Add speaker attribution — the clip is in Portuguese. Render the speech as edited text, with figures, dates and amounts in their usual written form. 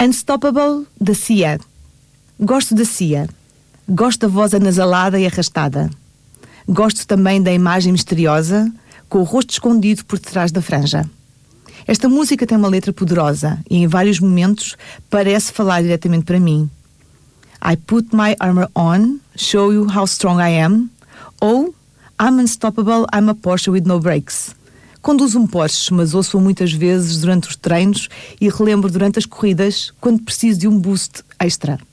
Speaker 1: Unstoppable, da Cia. Gosto da Cia. Gosto da voz anasalada e arrastada. Gosto também da imagem misteriosa, com o rosto escondido por detrás da franja. Esta música tem uma letra poderosa e em vários momentos parece falar diretamente para mim. I put my armor on, show you how strong I am. Ou I'm unstoppable, I'm a Porsche with no brakes. Conduzo um Porsche, mas ouço-o muitas vezes durante os treinos e relembro durante as corridas quando preciso de um boost extra.